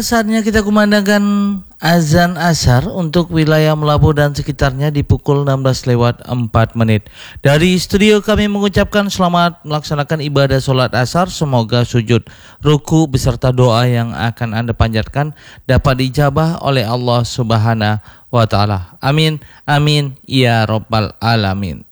Saatnya kita kumandangkan azan asar untuk wilayah Melabuh dan sekitarnya di pukul 16:04. Dari studio kami mengucapkan selamat melaksanakan ibadah sholat asar. Semoga sujud, ruku beserta doa yang akan Anda panjatkan dapat dijabah oleh Allah Subhanahu wa Ta'ala. Amin, amin, ya Rabbal Alamin.